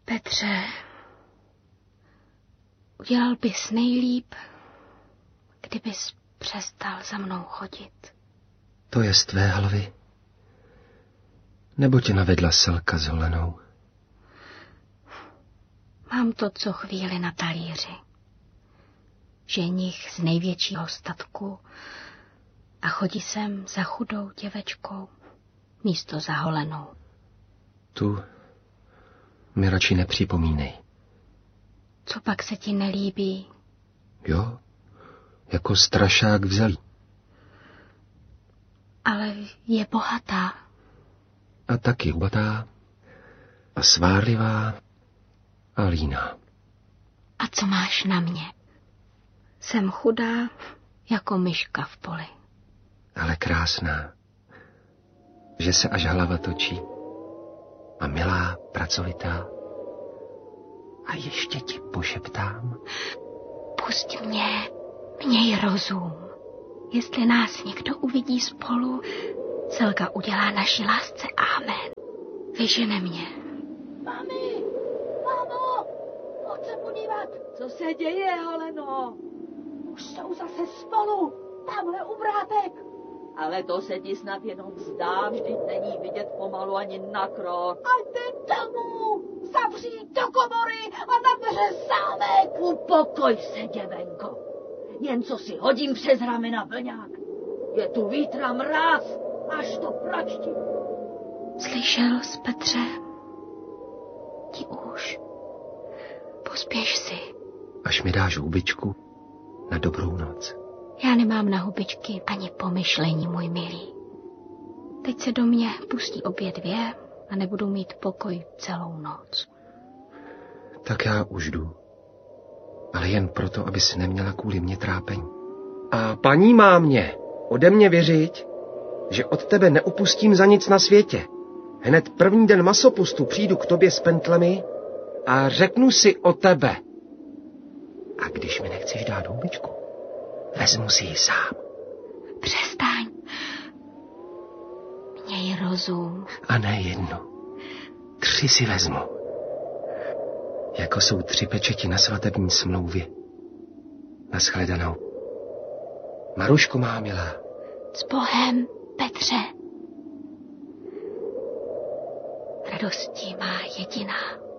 Petře, udělal bys nejlíp, kdybys přestal za mnou chodit. To je z tvé hlavy? Nebo tě navedla Selka s Holenou? Mám to co chvíli na talíři. Ženich z největšího statku a chodí sem za chudou děvečkou místo za Holenou. Tu mi radši nepřipomínej. Co pak se ti nelíbí? Jo, jako strašák vzalí. Ale je bohatá. A taky hubatá a svárlivá a líná. A co máš na mě? Jsem chudá jako myška v poli. Ale krásná, že se až hlava točí. A milá, pracovitá. A ještě ti pošeptám. Pusť mě, měj rozum. Jestli nás někdo uvidí spolu, Selka udělá naší lásce amen. Vyžene mě. Mami, mámo, pojď se podívat. Co se děje, Holeno? Už jsou zase spolu, tamhle u vrátek. Ale to se ti snad jenom zdá, vždyť není vidět pomalu ani na krok. A jde domů, zavří do komory a na dveře zámek. Upokoj se, děvenko. Jen co si hodím přes ramena vlňák. Je tu vítr a mráz, až to praští. Slyšel jsi, Petře? Ti už. Pospěš si. Až mi dáš hubičku na dobrou noc. Já nemám na hubičky ani pomyšlení, můj milý. Teď se do mě pustí obě dvě a nebudu mít pokoj celou noc. Tak já už jdu. Ale jen proto, abys neměla kvůli mě trápení. A paní má mě ode mě věřit, že od tebe neupustím za nic na světě. Hned první den masopustu přijdu k tobě s pentlemi a řeknu si o tebe. A když mi nechceš dát hubičku, vezmu si ji sám. Přestaň. Měj rozum. A ne jednu. 3 si vezmu. Jako jsou 3 pečeti na svatební smlouvě. Naschledanou. Maruško má milá. S Bohem, Petře. Radosti má jediná.